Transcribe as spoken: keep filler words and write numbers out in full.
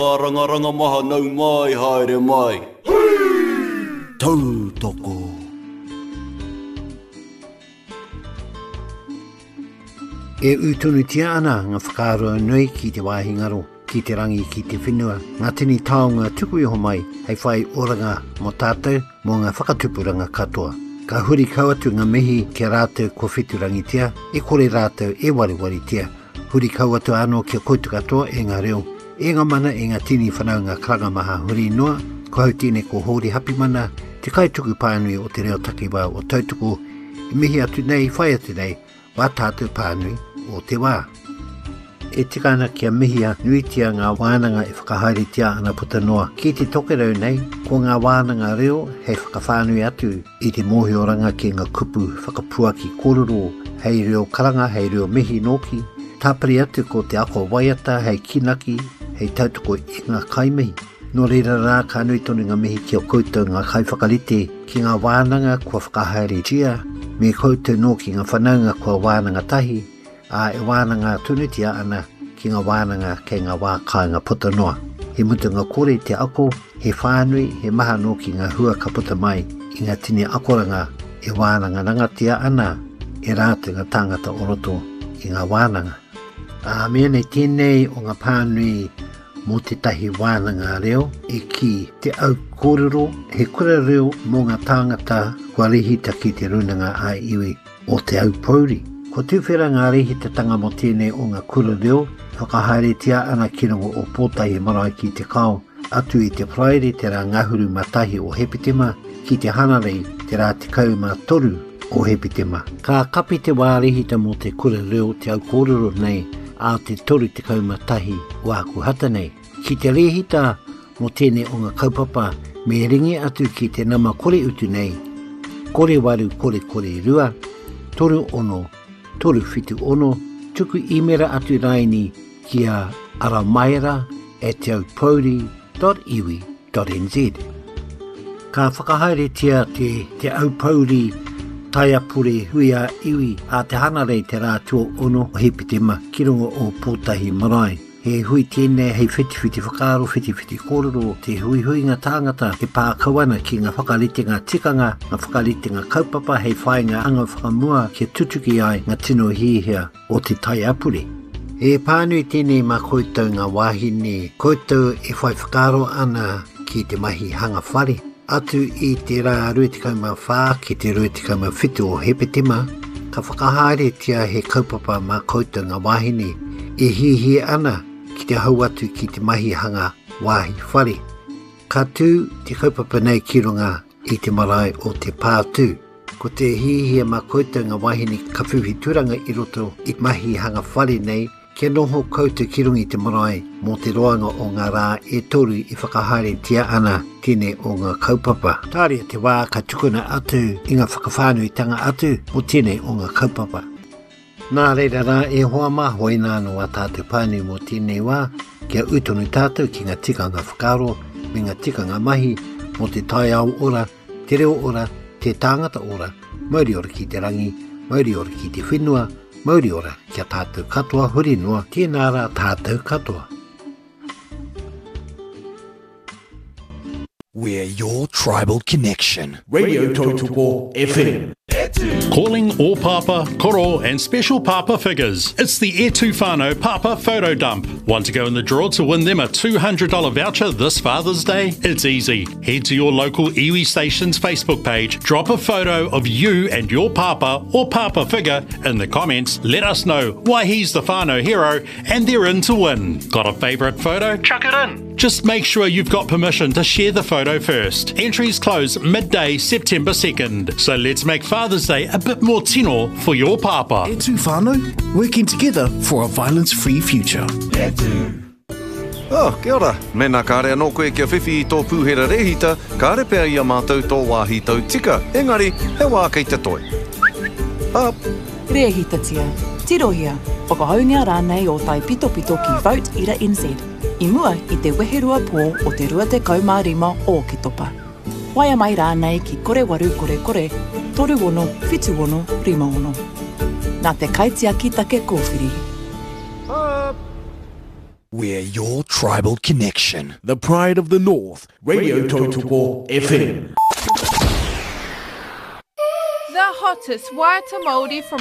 Ranga maha nau mai haere mai. Tau toko. E utunu tia ana ngā whakaroa nui ki te wāhingaro, ki te rangi ki te whenua, ngā tini taonga tuku iho mai, hei whai oranga mo tātou mo ngā whakatupuranga katoa. Ka huri kauatu ngā mihi kia rātou ko whiturangi tia, e kore rātou e wariwari tia. Huri kauatu anō kia koutu katoa e ngā reo. E ngā mana e ngā tini whanau ngā karanga maha huri noa, ko hau tine ko hori hapi mana, te kaituku pānui o te reo takiwa o tautuku, e mihi atu nei, whai atu nei, wā tātou pānui o te wā. E tikana kia mihia nuitia ngā wānanga e whakahaere tia ana puta noa. Ki te tokerau nei, ko ngā wānanga reo hei whakawhānui atu i te mōhioranga ki ngā kupu whakapua ki kōrero, hei reo karanga, hei reo mihi noki, tāpari atu ko te ako waiata, hei kinaki, hei tautuko i ngā kaimihi. Nō reira rā ka nui tonu ngā mihi ki o koutou ngā kai whakarite ki ngā wānanga kua whakahaere tia, me koutou nō ki ngā whanaunga kua wānanga tahi, a e wānanga tunutia ana ki ngā wānanga kei ngā wā kai ngā puta noa. He mutu ngā kore te ako, he whānui, he maha nō ki ngā hua ka puta mai, i ngā tini akoranga e wānanga rangatia ana, e rātu ngā tāngata oroto i ngā wānanga. A mea nei tēnei o ngā pānui mō te tahi wānanga reo e ki te au kōrero he kura reo mō ngā tāngata kua rihita ki te runanga a iwi o te au pauri. Ko tūwhera ngā rihitatanga mō tēnei o ngā kura reo, whakahaere tia ana ki rongo o pōtahi marae ki te kao, atu i te praere te rā ngahuru matahi o Hepitema, ki te hanarei te rā te kau mā toru o Hepitema. Ka kapi te wā rihita mō te kura reo te au kōrero nei, a te toru te kaumatahi o aku hata nei. Ki te rehita mō tēnei o ngā kaupapa, me ringi atu ki te nama kore utu nei, kore waru kore kore rua, toru ono, toru whitu ono, tuku imera atu raini ki a aramaera e te au pauri dot iwi dot n z. Ka whakahaere tia te, te au pauri taiapure hui a iwi a te hanarei te rā tua ono o Hepitema ki rongo o pōtahi marae. He hui tēnei hei whiti-whiti whakaaro, whiti-whiti kōrero, te hui-hui ngā tāngata, he pākauana ki ngā whakarite ngā tikanga, ngā whakarite ngā kaupapa, hei whai ngā anga whakamua kia tutuki ai ngā tino hihia o te taiapure. E pānui tēnei mā koutou ngā wāhine, koutou e whai whakaaro ana ki te mahi hanga whare. Atu i te rā ruetikau mā whā ki te ruetikau mā whitu o Hepitema, ka whakahaere tia he kaupapa mā koutou ngā wāhine e hihi ana ki te hau atu ki te mahi hanga wāhi whare. Ka tū te kaupapa nei ki runga i te marae o te pātū. Ko te hihi mā koutou ngā wāhine ka whiwhi turanga i roto i mahi hanga whare nei, kia noho koutou ki rungi te marae mō te roanga o ngā rā e toru i whakahaere tia ana tēnei o ngā kaupapa. Tāria te wā ka tukuna atu i ngā whakawhānui tanga atu o tēnei o ngā kaupapa. Nā reira rā e hoa maho i nāno a tātou pānui mō tēnei wā, kia utonu tātou ki ngā tikanga whakaro, me ngā tikanga mahi mō te tai au ora, te reo ora, te tāngata ora, mauri ora ki te rangi, mauri ora ki te whenua, mauri ora kia tātou katoa huri noa, tēnā rā tātou katoa. We're your tribal connection. Radio Tautoko F M. Calling all Papa, Koro and special Papa figures. It's the E two Whānau Papa Photo Dump. Want to go in the draw to win them a two hundred dollars voucher this Father's Day? It's easy. Head to your local iwi Station's Facebook page, drop a photo of you and your Papa or Papa figure in the comments, let us know why he's the Whānau hero, and they're in to win. Got a favourite photo? Chuck it in. Just make sure you've got permission to share the photo first. Entries close midday September second, so let's make Father's Day a bit more tino for your Papa. E two Whānau, working together for a violence-free future. Oh, kia ora. Mena kāre anō koe kia whiwhi i tō pūhera rehita, kāre pēr ia mātou tō wāhi tau tika. Engari, he wā kei te toi. Up. Rehita tia, tirohia, whakahaungia rānei o tai pito pito ki Vote Ira N Z. I mua i te weherua pō o te rua te kaumārima o ki topa. Waia mai rānei ki kore waru kore kore, toru ono, whitu ono, rima ono. Nā te kaitia ki take kōwhiri. We're your tribal connection. The pride of the North, Radio Tautoko F M. The hottest Waiata Māori from